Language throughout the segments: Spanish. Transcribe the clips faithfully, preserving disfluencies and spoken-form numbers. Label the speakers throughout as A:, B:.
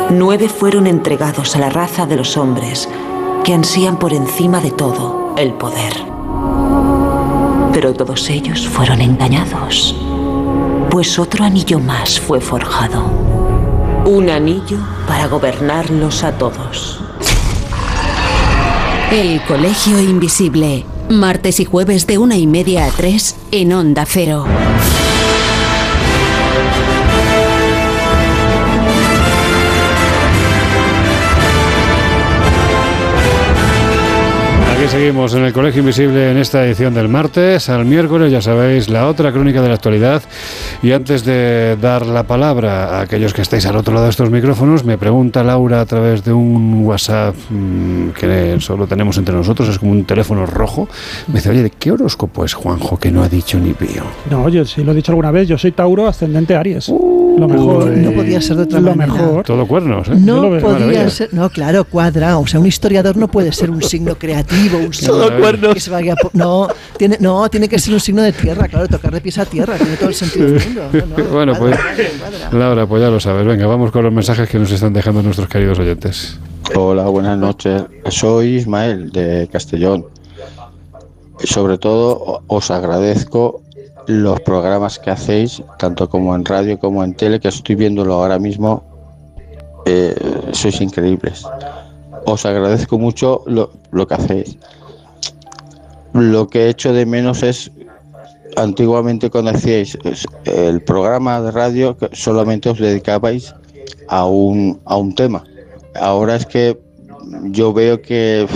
A: Nueve fueron entregados a la raza de los hombres, que ansían por encima de todo el poder. Pero todos ellos fueron engañados, pues otro anillo más fue forjado. Un anillo para gobernarlos a todos.
B: El Colegio Invisible, martes y jueves de una y media a tres en Onda Cero.
C: Aquí seguimos en el Colegio Invisible en esta edición del martes. Al miércoles, ya sabéis, la otra crónica de la actualidad. Y antes de dar la palabra a aquellos que estáis al otro lado de estos micrófonos, me pregunta Laura a través de un WhatsApp mmm, que solo tenemos entre nosotros, es como un teléfono rojo. Me dice, oye, ¿de qué horóscopo es Juanjo que no ha dicho ni pío?
D: No, oye, sí lo he dicho alguna vez, yo soy Tauro, ascendente Aries.
C: Uh,
D: lo mejor.
E: No podía ser de otra
D: lo
E: manera.
D: Mejor.
C: Todo cuernos, ¿eh?
E: No podía ser, no, claro, cuadra. O sea, un historiador no puede ser un signo creativo, un signo
C: Todo cuernos.
E: que se vaya a, no, tiene, no, tiene que ser un signo de tierra, claro, tocar de pies a tierra, tiene todo el sentido del mundo. No, no,
C: bueno,
E: cuadra,
C: pues,
E: cuadra.
C: Laura, pues ya lo sabes. Venga, vamos con los mensajes que nos están dejando nuestros queridos oyentes.
F: Hola, buenas noches. Soy Ismael de Castellón. Sobre todo, os agradezco los programas que hacéis, tanto como en radio como en tele, que estoy viéndolo ahora mismo. Eh, sois increíbles. Os agradezco mucho lo, lo que hacéis. Lo que echo de menos es, antiguamente cuando hacíais el programa de radio, que solamente os dedicabais a un, a un tema. Ahora es que yo veo que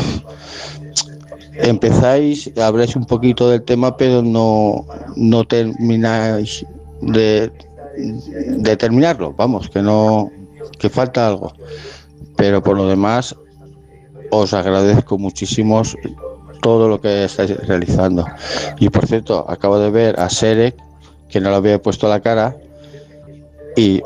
F: empezáis, habláis un poquito del tema, pero no, no termináis de, de terminarlo. Vamos, que no, que falta algo. Pero por lo demás, os agradezco muchísimo todo lo que estáis realizando. Y por cierto, acabo de ver a Serek, que no le había puesto la cara, y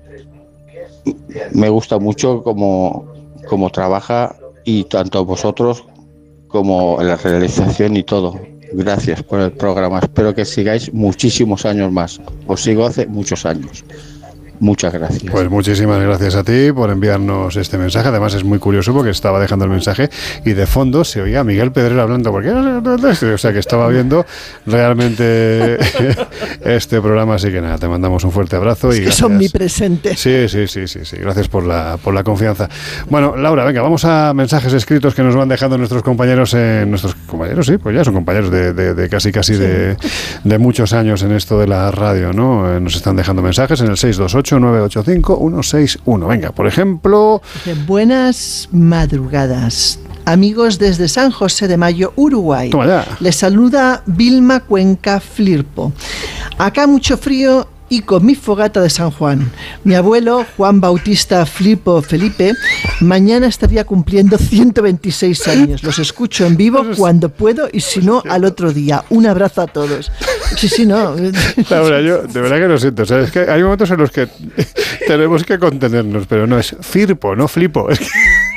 F: me gusta mucho cómo, cómo trabaja, y tanto vosotros como en la realización y todo. Gracias por el programa. Espero que sigáis muchísimos años más. Os sigo hace muchos años. Muchas gracias.
C: Pues muchísimas gracias a ti por enviarnos este mensaje. Además es muy curioso porque estaba dejando el mensaje y de fondo se oía a Miguel Pedrero hablando, porque o sea que estaba viendo realmente este programa. Así que nada, te mandamos un fuerte abrazo.
E: Es
C: y
E: que
C: gracias.
E: son mi presente.
C: Sí, sí, sí, sí, sí. Gracias por la, por la confianza. Bueno, Laura, venga, vamos a mensajes escritos que nos van dejando nuestros compañeros, en, nuestros compañeros, sí, pues ya son compañeros de, de, de casi casi sí. de, de muchos años en esto de la radio, ¿no? Eh, nos están dejando mensajes en el seis dos ocho nueve ocho cinco uno seis uno. Venga, por ejemplo...
E: Buenas madrugadas. Amigos desde San José de Mayo, Uruguay.
C: Toma ya.
E: Les saluda Vilma Cuenca Flirpo. Acá mucho frío y con mi fogata de San Juan. Mi abuelo, Juan Bautista Flirpo Felipe, mañana estaría cumpliendo ciento veintiséis años. Los escucho en vivo cuando puedo y si no, al otro día. Un abrazo a todos. Sí, sí, no.
C: Laura, yo de verdad que lo siento. O sea, es que hay momentos en los que tenemos que contenernos, pero no es Firpo, no Flipo. Es que...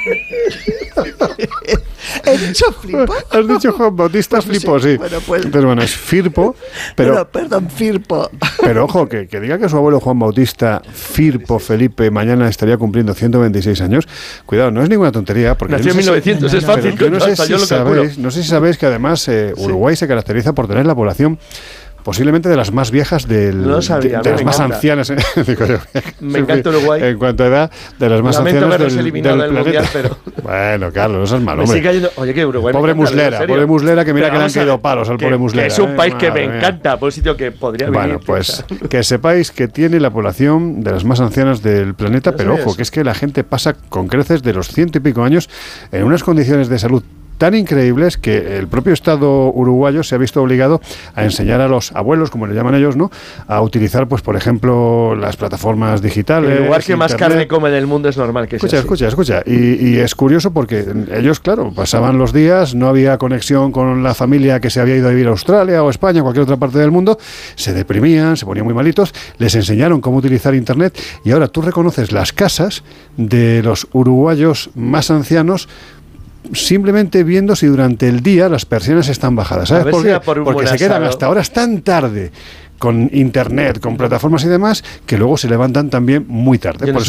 E: ¿He dicho Flipo?
C: Has dicho Juan Bautista pues Flipo, sí. sí. Bueno, pues... Entonces, bueno, es Firpo, pero...
E: pero perdón, Firpo.
C: Pero ojo, que, que diga que su abuelo Juan Bautista Firpo Felipe mañana estaría cumpliendo ciento veintiséis años. Cuidado, no es ninguna tontería. Porque
G: nació en mil novecientos, es fácil.
C: Yo no sé, si sabéis, no sé si sabéis que además eh, Uruguay sí. se caracteriza por tener la población posiblemente de las más viejas del,
G: no sabía,
C: de, de las más
G: encanta.
C: ancianas. Digo yo,
G: me encanta Uruguay.
C: En cuanto a edad, de las más
G: Lamento
C: ancianas del,
G: eliminado
C: del, del
G: mundial,
C: planeta.
G: Pero...
C: Bueno, Carlos, no seas malo,
G: me
C: hombre.
G: yendo... Oye, que Uruguay
C: pobre
G: me encanta,
C: Muslera, pobre Muslera, que mira pero que le han caído palos al
G: que,
C: pobre Muslera.
G: Que es un
C: ¿eh?
G: país que
C: Madre
G: me
C: mía.
G: encanta, por un sitio que podría
C: bueno,
G: vivir.
C: Bueno, pues que sepáis que tiene la población de las más ancianas del planeta, no pero ojo, eso. que es que la gente pasa con creces de los ciento y pico años en unas condiciones de salud tan increíbles que el propio Estado uruguayo se ha visto obligado a enseñar a los abuelos, como le llaman ellos, ¿no?, a utilizar, pues por ejemplo, las plataformas digitales.
G: El lugar que
C: internet.
G: más carne come del mundo es normal que
C: escucha,
G: sea
C: escucha, escucha. Y, y es curioso porque ellos, claro, pasaban los días, no había conexión con la familia que se había ido a vivir a Australia o España o cualquier otra parte del mundo, se deprimían, se ponían muy malitos, les enseñaron cómo utilizar internet y ahora tú reconoces las casas de los uruguayos más ancianos simplemente viendo si durante el día las persianas están bajadas. ¿Sabes por qué?
G: Por
C: Porque se quedan hasta horas tan tarde con internet, con plataformas y demás, que luego se levantan también muy tarde. Por